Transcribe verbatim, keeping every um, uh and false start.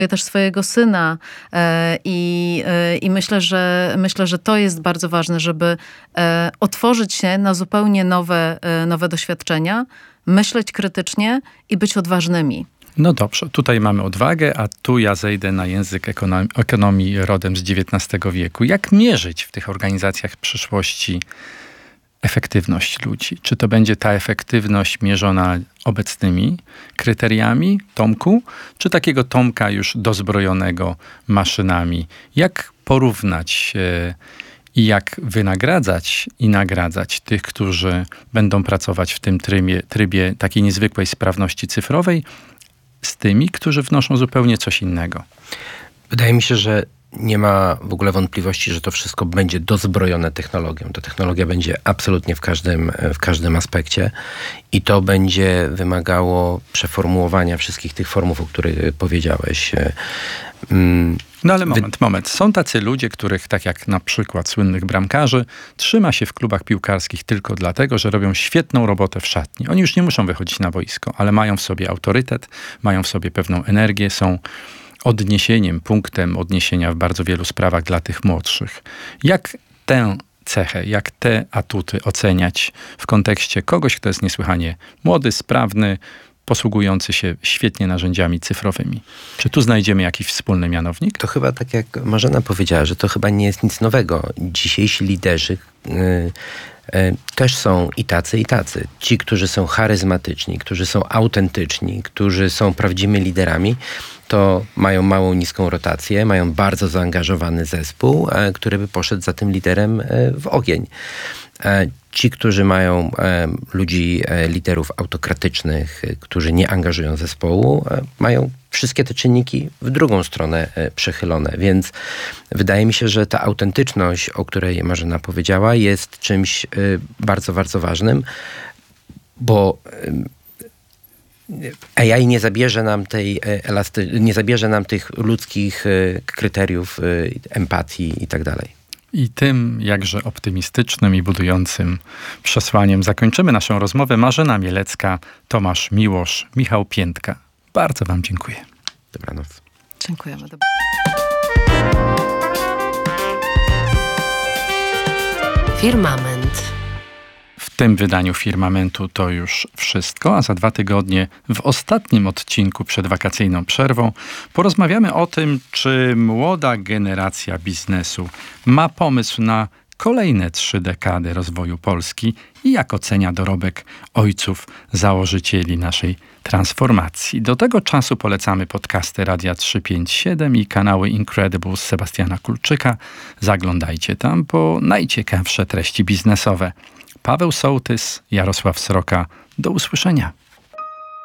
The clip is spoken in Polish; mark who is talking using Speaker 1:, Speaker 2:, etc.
Speaker 1: też swojego syna e, i, e, i myślę, że myślę, że to jest bardzo ważne, żeby e, otworzyć się na zupełnie nowe, e, nowe doświadczenia, myśleć krytycznie i być odważnymi.
Speaker 2: No dobrze, tutaj mamy odwagę, a tu ja zejdę na język ekonomii, ekonomii rodem z dziewiętnastego wieku. Jak mierzyć w tych organizacjach przyszłości efektywność ludzi? Czy to będzie ta efektywność mierzona obecnymi kryteriami, Tomku, czy takiego Tomka już dozbrojonego maszynami? Jak porównać e, i jak wynagradzać i nagradzać tych, którzy będą pracować w tym trybie, trybie takiej niezwykłej sprawności cyfrowej, z tymi, którzy wnoszą zupełnie coś innego?
Speaker 3: Wydaje mi się, że nie ma w ogóle wątpliwości, że to wszystko będzie dozbrojone technologią. Ta technologia będzie absolutnie w każdym, w każdym aspekcie i to będzie wymagało przeformułowania wszystkich tych formów, o których powiedziałeś.
Speaker 2: No ale moment, Wy... moment. Są tacy ludzie, których, tak jak na przykład słynnych bramkarzy, trzyma się w klubach piłkarskich tylko dlatego, że robią świetną robotę w szatni. Oni już nie muszą wychodzić na boisko, ale mają w sobie autorytet, mają w sobie pewną energię, są odniesieniem, punktem odniesienia w bardzo wielu sprawach dla tych młodszych. Jak tę cechę, jak te atuty oceniać w kontekście kogoś, kto jest niesłychanie młody, sprawny, posługujący się świetnie narzędziami cyfrowymi? Czy tu znajdziemy jakiś wspólny mianownik?
Speaker 3: To chyba tak jak Marzena powiedziała, że to chyba nie jest nic nowego. Dzisiejsi liderzy yy, yy, też są i tacy, i tacy. Ci, którzy są charyzmatyczni, którzy są autentyczni, którzy są prawdziwymi liderami, to mają małą, niską rotację, mają bardzo zaangażowany zespół, yy, który by poszedł za tym liderem yy, w ogień. Ci, którzy mają e, ludzi, e, liderów autokratycznych, e, którzy nie angażują zespołu, e, mają wszystkie te czynniki w drugą stronę e, przechylone. Więc wydaje mi się, że ta autentyczność, o której Marzena powiedziała, jest czymś e, bardzo, bardzo ważnym, bo e, A I nie zabierze nam tej elasty- nie zabierze nam tych ludzkich e, kryteriów, e, empatii i tak dalej.
Speaker 2: I tym jakże optymistycznym i budującym przesłaniem zakończymy naszą rozmowę. Marzena Mielecka, Tomasz Miłosz, Michał Piętka. Bardzo wam dziękuję.
Speaker 3: Dobranoc.
Speaker 1: Dziękujemy.
Speaker 4: Firmament.
Speaker 2: W tym wydaniu Firmamentu to już wszystko, a za dwa tygodnie w ostatnim odcinku przed wakacyjną przerwą porozmawiamy o tym, czy młoda generacja biznesu ma pomysł na kolejne trzy dekady rozwoju Polski i jak ocenia dorobek ojców, założycieli naszej transformacji. Do tego czasu polecamy podcasty Radia trzysta pięćdziesiąt siedem i kanały Incredibles Sebastiana Kulczyka. Zaglądajcie tam po najciekawsze treści biznesowe. Paweł Sołtys, Jarosław Sroka. Do usłyszenia.